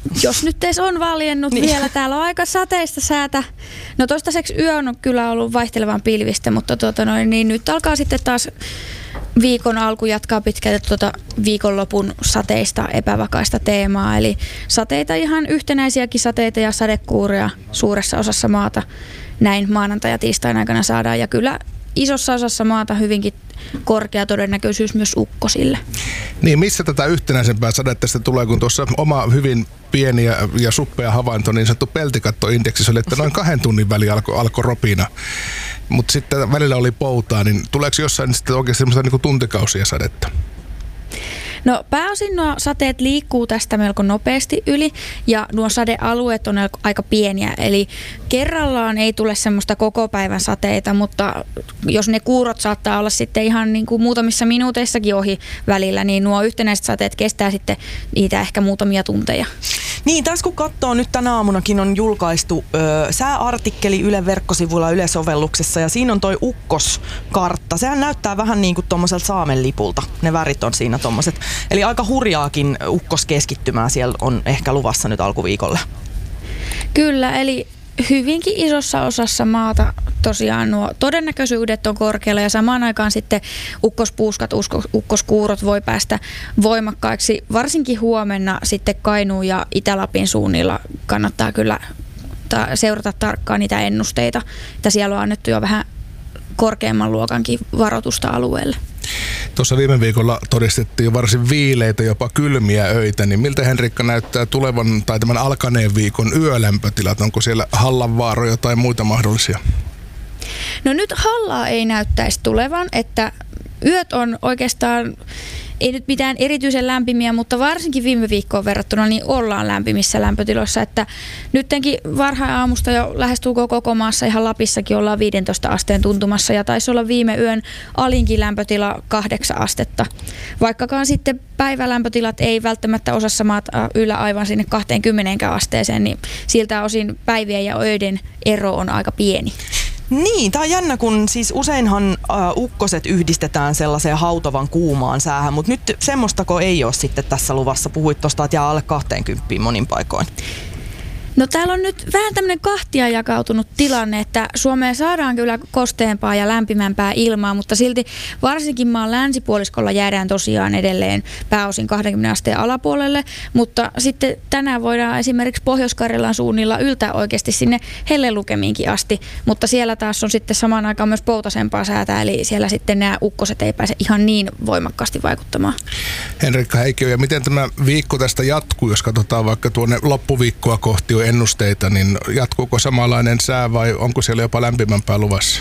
Jos nyt edes on valjennut niin. Vielä, täällä on aika sateista säätä. No toistaiseksi yö on kyllä ollut vaihtelevan pilvistä, mutta niin nyt alkaa sitten taas viikon alku jatkaa pitkälti viikonlopun sateista epävakaista teemaa. Eli sateita, ihan yhtenäisiäkin sateita ja sadekuuria suuressa osassa maata näin maanantai- ja tiistain aikana saadaan. Ja kyllä isossa osassa maata hyvinkin korkea todennäköisyys myös ukkosille. Niin, missä tätä yhtenäisempää sadetta sitten tulee, kun tuossa oma hyvin pieni ja suppea havainto, niin sanottu peltikattoindeksi oli, että noin 2 tunnin väli alkoi ropina. Mutta sitten välillä oli poutaa, niin tuleeko jossain sitten oikeasti semmoista niin kuin tuntikausia sadetta? No pääosin nuo sateet liikkuu tästä melko nopeasti yli ja nuo sadealueet on aika pieniä. Eli kerrallaan ei tule semmoista koko päivän sateita, mutta jos ne kuurot saattaa olla sitten ihan niin kuin muutamissa minuuteissakin ohi välillä, niin nuo yhtenäiset sateet kestää sitten niitä ehkä muutamia tunteja. Niin, tässä kun katsoo, nyt tänä aamunakin on julkaistu sääartikkeli Ylen verkkosivuilla Yle-sovelluksessa ja siinä on toi ukkoskartta. Sehän näyttää vähän niin kuin tommoselta Saamen lipulta. Ne värit on siinä tommoset. Eli aika hurjaakin ukkoskeskittymää siellä on ehkä luvassa nyt alkuviikolla. Kyllä, eli hyvinkin isossa osassa maata tosiaan nuo todennäköisyydet on korkealla ja samaan aikaan sitten ukkospuuskat, ukkoskuurot voi päästä voimakkaiksi. Varsinkin huomenna sitten Kainuun ja Itä-Lapin suunnilla kannattaa kyllä seurata tarkkaan niitä ennusteita, että siellä on annettu jo vähän korkeamman luokankin varoitusta alueelle. Tuossa viime viikolla todistettiin varsin viileitä, jopa kylmiä öitä, niin miltä Henrikka näyttää tulevan tai tämän alkaneen viikon yölämpötilat? Onko siellä hallanvaaroja tai muita mahdollisia? No nyt hallaa ei näyttäisi tulevan, että yöt on oikeastaan, ei nyt mitään erityisen lämpimiä, mutta varsinkin viime viikkoon verrattuna niin ollaan lämpimissä lämpötiloissa, että nyttenkin varhain aamusta jo lähestulkoon koko maassa, ihan Lapissakin ollaan 15 asteen tuntumassa ja taisi olla viime yön alinkin lämpötila 8 astetta. Vaikkakaan sitten päivälämpötilat ei välttämättä osassa maata yllä aivan sinne 20 asteeseen, niin siltä osin päivien ja öiden ero on aika pieni. Niin, tää on jännä, kun siis useinhan ukkoset yhdistetään sellaiseen hautovan kuumaan säähän, mutta nyt semmostako ei ole sitten tässä luvassa. Puhuit tuosta, että jää alle 20 monin paikoin. No täällä on nyt vähän tämmöinen kahtia jakautunut tilanne, että Suomeen saadaan kyllä kosteampaa ja lämpimämpää ilmaa, mutta silti varsinkin maan länsipuoliskolla jäädään tosiaan edelleen pääosin 20 asteen alapuolelle, mutta sitten tänään voidaan esimerkiksi Pohjois-Karjalan suunnilla yltää oikeasti sinne hellelukemiinkin asti, mutta siellä taas on sitten samaan aikaan myös poutasempaa säätä, eli siellä sitten nämä ukkoset ei pääse ihan niin voimakkaasti vaikuttamaan. Henrikka Heikkilä, ja miten tämä viikko tästä jatkuu, jos katsotaan vaikka tuonne loppuviikkoa kohti on ennusteita, niin jatkuuko samanlainen sää vai onko siellä jopa lämpimämpää luvassa?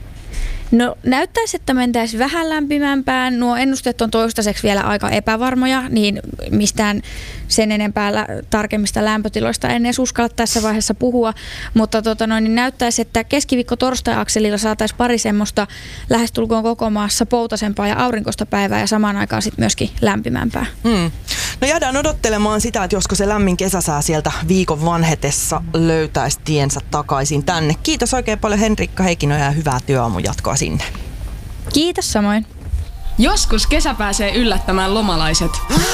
No näyttäisi, että mentäisiin vähän lämpimämpään. Nuo ennusteet on toistaiseksi vielä aika epävarmoja, niin mistään sen enempää tarkemmista lämpötiloista en edes uskalla tässä vaiheessa puhua, mutta niin näyttäisi, että keskiviikko-torstai-akselilla saataisiin pari semmoista lähestulkoon koko maassa poutasempaa ja aurinkoista päivää ja samaan aikaan sitten myöskin lämpimämpää. No jäädään odottelemaan sitä, että josko se lämmin kesäsää sieltä viikon vanhetessa löytäisi tiensä takaisin tänne. Kiitos oikein paljon Henrikka Heikkinoja ja hyvää työaamun jatkoa sinne. Kiitos samoin. Joskus kesä pääsee yllättämään lomalaiset.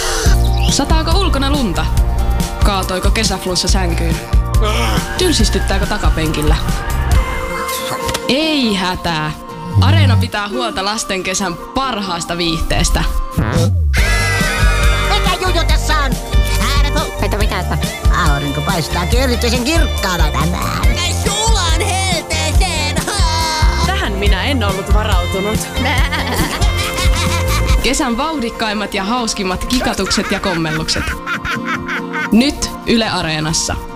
Sataako ulkona lunta? Kaatoiko kesäflunssa sänkyyn? Tylsistyttääkö takapenkillä? Ei hätää. Areena pitää huolta lasten kesän parhaasta viihteestä. Mikä juju tässä on? Mitä mikä että? Aurinko paistaa erityisen kirkkaana tänään. Näin sulan helteeseen. Tähän minä en ollut varautunut. Kesän vauhdikkaimmat ja hauskimmat kikatukset ja kommellukset. Nyt Yle Areenassa.